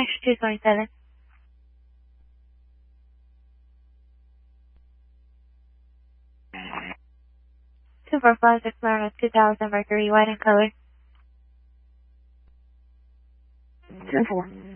227. 2456 Marno 2000 Mercury, white in color. 10-4.